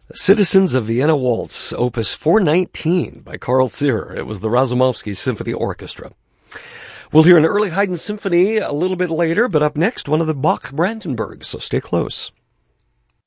Citizens of Vienna Waltz, Opus 419 by Carl Zierer. It was the Razumovsky Symphony Orchestra. We'll hear an early Haydn symphony a little bit later, but up next, one of the Bach Brandenburgs, so stay close.